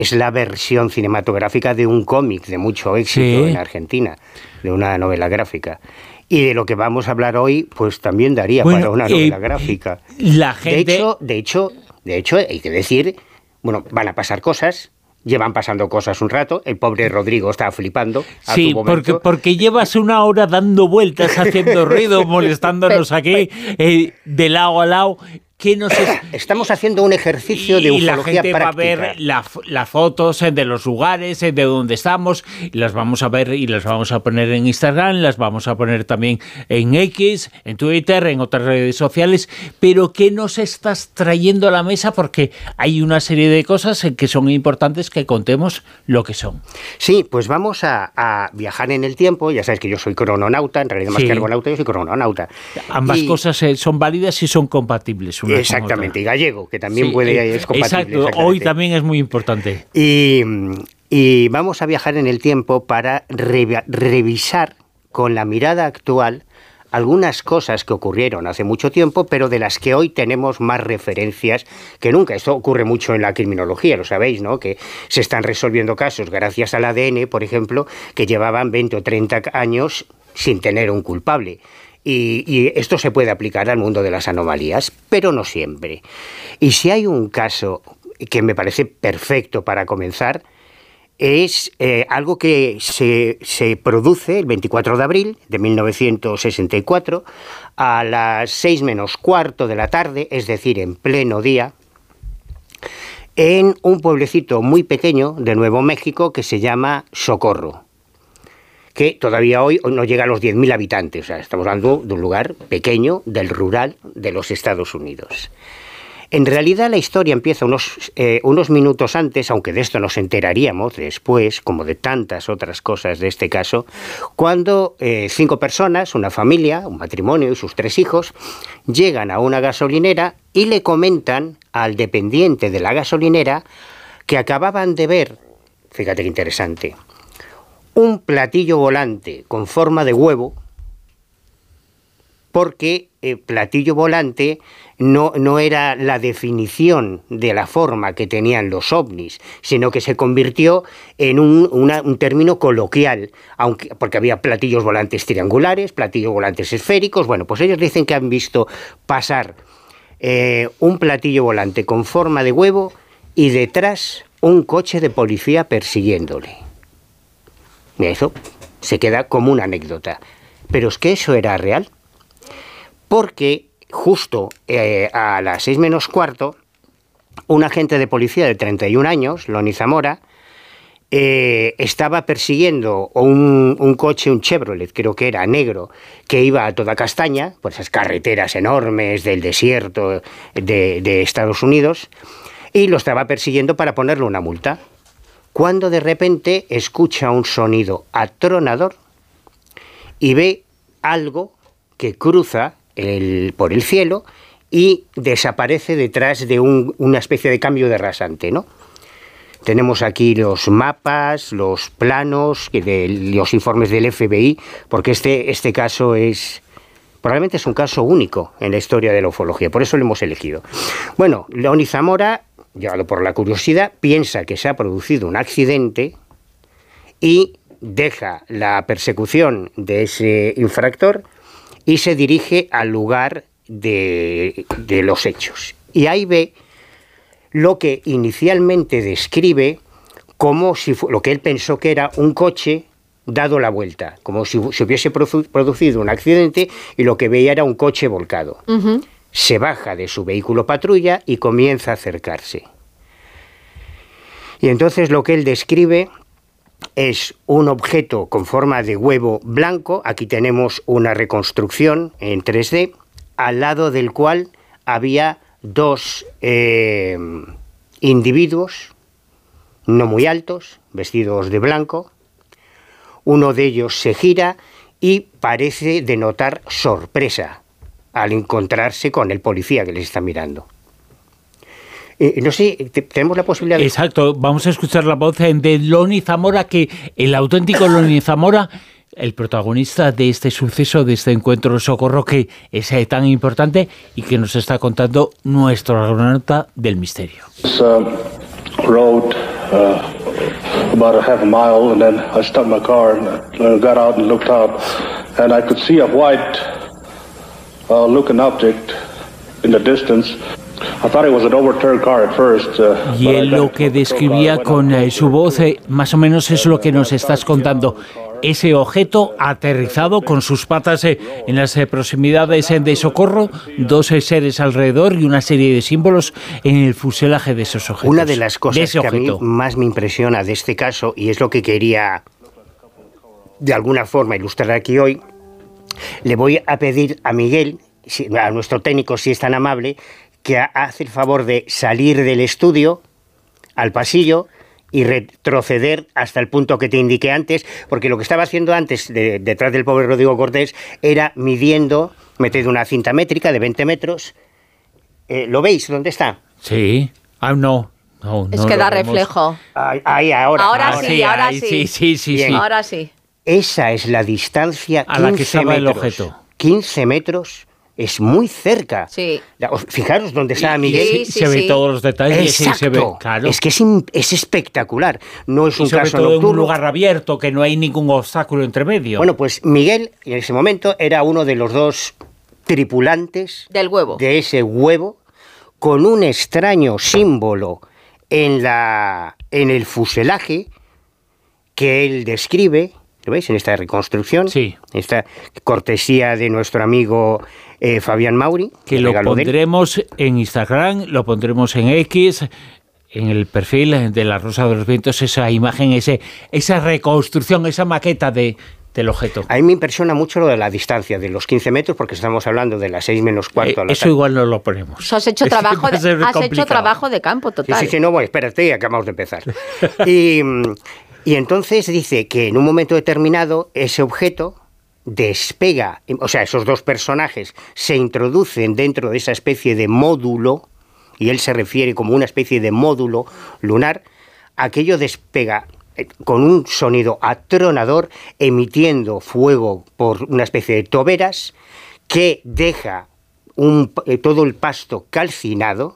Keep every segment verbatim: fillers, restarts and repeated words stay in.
es la versión cinematográfica de un cómic de mucho éxito sí. en Argentina, de una novela gráfica. Y de lo que vamos a hablar hoy, pues también daría bueno, para una novela eh, gráfica. La gente... De hecho, de hecho, de hecho, hay que decir, bueno, van a pasar cosas, llevan pasando cosas un rato, el pobre Rodrigo está flipando. A sí, porque, porque llevas una hora dando vueltas, haciendo ruido, molestándonos aquí, eh, de lado a lado. ¿Qué nos es? Estamos haciendo un ejercicio de ufología práctica. Y la gente práctica. Va a ver la, las fotos de los lugares, de donde estamos, las vamos a ver y las vamos a poner en Instagram, las vamos a poner también en X, en Twitter, en otras redes sociales. Pero ¿qué nos estás trayendo a la mesa? Porque hay una serie de cosas que son importantes que contemos lo que son. Sí, pues vamos a, a viajar en el tiempo. Ya sabes que yo soy crononauta, en realidad más sí. que argonauta, yo soy crononauta. Ambas y... cosas son válidas y son compatibles. Exactamente, y gallego, que también sí, puede es compatible. Exacto, hoy también es muy importante. Y, y vamos a viajar en el tiempo para re, revisar con la mirada actual algunas cosas que ocurrieron hace mucho tiempo, pero de las que hoy tenemos más referencias que nunca. Esto ocurre mucho en la criminología, lo sabéis, ¿no? Que se están resolviendo casos gracias al A D N, por ejemplo, que llevaban veinte o treinta años sin tener un culpable. Y, y esto se puede aplicar al mundo de las anomalías, pero no siempre. Y si hay un caso que me parece perfecto para comenzar, es eh, algo que se, se produce el veinticuatro de abril de mil novecientos sesenta y cuatro a las seis menos cuarto de la tarde, es decir, en pleno día, en un pueblecito muy pequeño de Nuevo México que se llama Socorro, que todavía hoy no llega a los diez mil habitantes. O sea, estamos hablando de un lugar pequeño, del rural de los Estados Unidos. En realidad la historia empieza unos, eh, unos minutos antes, aunque de esto nos enteraríamos después, como de tantas otras cosas de este caso, cuando eh, cinco personas, una familia, un matrimonio y sus tres hijos, llegan a una gasolinera y le comentan al dependiente de la gasolinera que acababan de ver, fíjate qué interesante, un platillo volante con forma de huevo, porque el platillo volante no, no era la definición de la forma que tenían los ovnis, sino que se convirtió en un, una, un término coloquial, aunque, porque había platillos volantes triangulares, platillos volantes esféricos. Bueno, pues ellos dicen que han visto pasar eh, un platillo volante con forma de huevo y detrás un coche de policía persiguiéndole. Eso se queda como una anécdota. Pero es que eso era real. Porque justo eh, a las seis menos cuarto, un agente de policía de treinta y un años, Loni Zamora, eh, estaba persiguiendo un, un coche, un Chevrolet, creo que era negro, que iba a toda castaña, por esas carreteras enormes del desierto de, de Estados Unidos, y lo estaba persiguiendo para ponerle una multa. Cuando de repente escucha un sonido atronador y ve algo que cruza el, por el cielo y desaparece detrás de un, una especie de cambio de rasante, ¿no? Tenemos aquí los mapas, los planos, de, los informes del F B I, porque este, este caso es... probablemente es un caso único en la historia de la ufología, por eso lo hemos elegido. Bueno, Loni Zamora, llevado por la curiosidad, piensa que se ha producido un accidente y deja la persecución de ese infractor y se dirige al lugar de, de los hechos. Y ahí ve lo que inicialmente describe como si fu- lo que él pensó que era un coche dado la vuelta, como si se hubiese produ- producido un accidente y lo que veía era un coche volcado. Uh-huh. Se baja de su vehículo patrulla y comienza a acercarse. Y entonces lo que él describe es un objeto con forma de huevo blanco. Aquí tenemos una reconstrucción en tres D, al lado del cual había dos eh, individuos no muy altos, vestidos de blanco. Uno de ellos se gira y parece denotar sorpresa al encontrarse con el policía que les está mirando. Eh, no sé, te, tenemos la posibilidad de... Exacto, vamos a escuchar la voz de Loni Zamora, que el auténtico Loni Zamora, el protagonista de este suceso, de este encuentro de Socorro, que es eh, tan importante y que nos está contando nuestro astronauta del misterio. This uh, road uh, about a half a mile, and then I stopped my car and I got out and looked up, and I could see a white uh, looking object in the distance. I thought it was an overturned car at first. Uh, y él lo que describía con eh, su voz, eh, más o menos es lo que nos estás contando. Ese objeto aterrizado con sus patas eh, en las eh, proximidades eh, de Socorro, dos eh, seres alrededor y una serie de símbolos en el fuselaje de esos objetos. Una de las cosas de que a mí más me impresiona de este caso, y es lo que quería de alguna forma ilustrar aquí hoy, le voy a pedir a Miguel, a nuestro técnico, si es tan amable, que hace el favor de salir del estudio al pasillo y retroceder hasta el punto que te indiqué antes, porque lo que estaba haciendo antes, de, detrás del pobre Rodrigo Cortés, era midiendo, metiendo una cinta métrica de veinte metros. Eh, ¿Lo veis? ¿Dónde está? Sí. Ah, no. No, es no que da vemos. reflejo. Ahí, ahí ahora. Ahora ahora sí, ahora ahí, sí. sí. Sí, sí, Bien. sí. Ahora sí. Esa es la distancia, a la que estaba el metros. objeto. quince metros. Es muy cerca. Sí. Fijaros dónde está y, Miguel. Y sí, se sí. ve todos los detalles. Exacto. Y se ve, claro. Es que es, in, es espectacular. No es y un sobre caso todo nocturno. en un lugar abierto, que no hay ningún obstáculo entre medio. Bueno, pues Miguel, en ese momento, era uno de los dos tripulantes del huevo. de ese huevo, con un extraño símbolo en, la, en el fuselaje que él describe. ¿Lo veis? En esta reconstrucción. Sí. Esta cortesía de nuestro amigo eh, Fabián Mauri. Que lo pondremos en Instagram, lo pondremos en X, en el perfil de La Rosa de los Vientos, esa imagen, ese, esa reconstrucción, esa maqueta de, del objeto. A mí me impresiona mucho lo de la distancia, de los quince metros, porque estamos hablando de las seis menos cuarto. Eh, a la eso igual no lo ponemos. Eso has hecho trabajo, de, has hecho trabajo de campo total. Sí, sí, sí, no, bueno, espérate, acabamos de empezar. y... Y entonces dice que en un momento determinado ese objeto despega, o sea, esos dos personajes se introducen dentro de esa especie de módulo, y él se refiere como una especie de módulo lunar, aquello despega con un sonido atronador, emitiendo fuego por una especie de toberas que deja un, todo el pasto calcinado.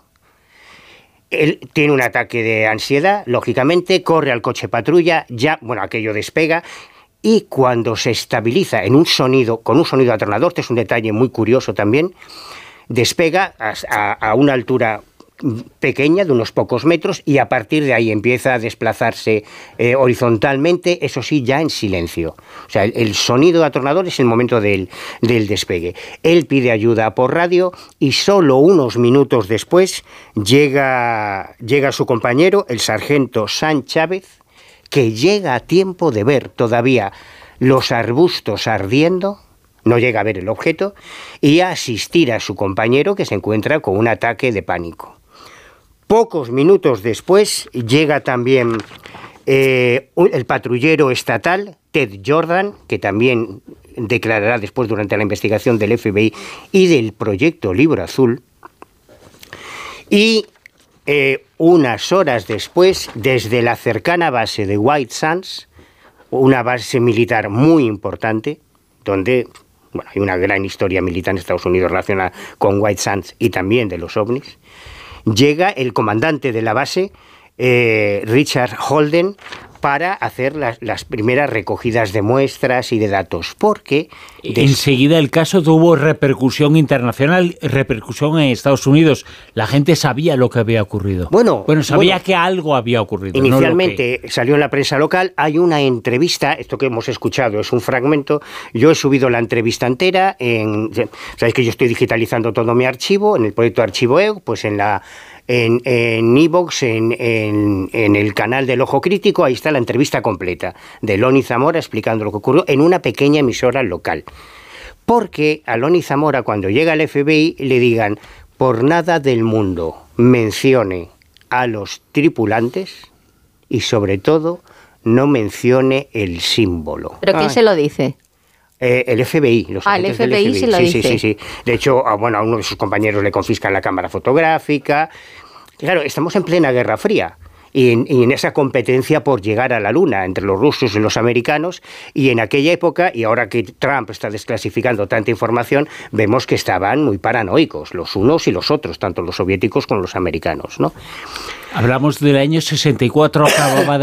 Él tiene un ataque de ansiedad, lógicamente, corre al coche patrulla, ya, bueno, aquello despega, y cuando se estabiliza en un sonido, con un sonido atronador, este es un detalle muy curioso también, despega a, a, a una altura pequeña, de unos pocos metros, y a partir de ahí empieza a desplazarse eh, horizontalmente, eso sí, ya en silencio. O sea, el, el sonido atronador es el momento del, del despegue. Él pide ayuda por radio y solo unos minutos después llega, llega su compañero, el sargento San Chávez, que llega a tiempo de ver todavía los arbustos ardiendo, no llega a ver el objeto, y a asistir a su compañero, que se encuentra con un ataque de pánico. Pocos minutos después llega también eh, el patrullero estatal, Ted Jordan, que también declarará después durante la investigación del F B I y del proyecto Libro Azul. Y eh, unas horas después, desde la cercana base de White Sands, una base militar muy importante, donde bueno, hay una gran historia militar en Estados Unidos relacionada con White Sands y también de los ovnis, llega el comandante de la base, eh, Richard Holden, para hacer las, las primeras recogidas de muestras y de datos, porque... Des... Enseguida el caso tuvo repercusión internacional, repercusión en Estados Unidos. La gente sabía lo que había ocurrido. Bueno, bueno sabía bueno, que algo había ocurrido. Inicialmente no que... salió en la prensa local, hay una entrevista, esto que hemos escuchado es un fragmento, yo he subido la entrevista entera, en, sabéis que yo estoy digitalizando todo mi archivo, en el proyecto Archivo E U, pues en la... En en iVoox, en, en, en el canal del Ojo Crítico, ahí está la entrevista completa de Loni Zamora explicando lo que ocurrió en una pequeña emisora local. Porque a Loni Zamora, cuando llega al F B I, le digan, por nada del mundo mencione a los tripulantes y sobre todo no mencione el símbolo. ¿Pero quién Ay. se lo dice? Eh, el F B I, los ah, el F B I, F B I. Se lo sí, dice. Sí, sí, sí. De hecho, a, bueno, a uno de sus compañeros le confiscan la cámara fotográfica. Claro, estamos en plena Guerra Fría y en, y en esa competencia por llegar a la Luna entre los rusos y los americanos, y en aquella época, y ahora que Trump está desclasificando tanta información, vemos que estaban muy paranoicos, los unos y los otros, tanto los soviéticos como los americanos, ¿no? Hablamos del año sesenta y cuatro, acababa de